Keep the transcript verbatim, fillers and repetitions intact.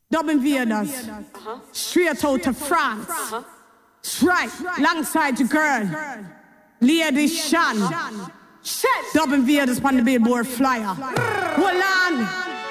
Dub Invaders, uh-huh. Straight out to France. Uh-huh. Right, alongside your girl, Lady Shan. Dub Invaders on the Billboard flyer. Hold on.